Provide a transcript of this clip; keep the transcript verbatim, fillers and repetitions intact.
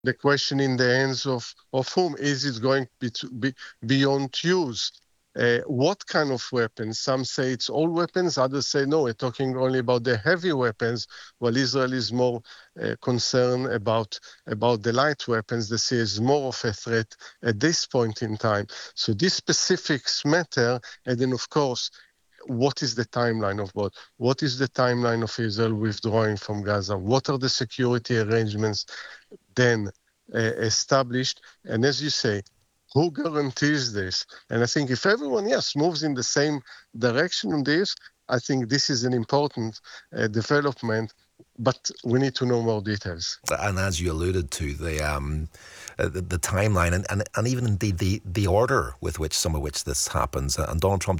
The question in the hands of, of whom? Is it going be, to be beyond use? Uh, what kind of weapons? Some say it's all weapons, others say no, we're talking only about the heavy weapons, while Israel is more uh, concerned about, about the light weapons. They see as more of a threat at this point in time. So these specifics matter, and then of course, what is the timeline of what? What is the timeline of Israel withdrawing from Gaza? What are the security arrangements then uh, established? And as you say, who guarantees this? And I think if everyone, yes, moves in the same direction on this, I think this is an important uh, development, but we need to know more details. And as you alluded to, the um, uh, the, the timeline and, and, and even indeed the, the order with which some of which this happens. And Donald Trump